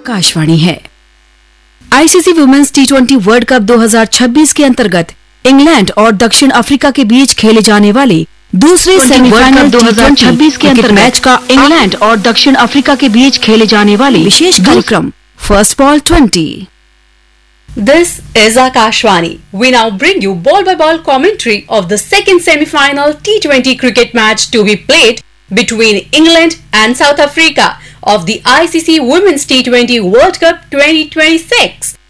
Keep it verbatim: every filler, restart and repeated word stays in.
आकाशवाणी है। ICC women's T twenty world cup दो हज़ार छब्बीस के अंतर्गत इंग्लैंड और दक्षिण अफ्रीका के बीच खेले जाने वाले दूसरे सेमीफाइनल दो हज़ार छब्बीस के अंतर्गत मैच का इंग्लैंड और दक्षिण अफ्रीका के बीच खेले जाने वाले विशेष कार्यक्रम first ball twenty. This is Akashvani. We now bring you ball-by-ball commentary of the second semi-final T twenty cricket match to be played between England and South Africa of the I C C Women's T twenty World Cup twenty twenty-six.